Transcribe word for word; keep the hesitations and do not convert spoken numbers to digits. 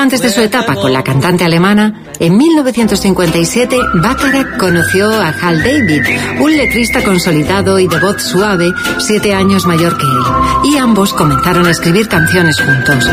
antes de su etapa con la cantante alemana, en mil novecientos cincuenta y siete Bacharach conoció a Hal David, un letrista consolidado y de voz suave, siete años mayor que él, y ambos comenzaron a escribir canciones juntos.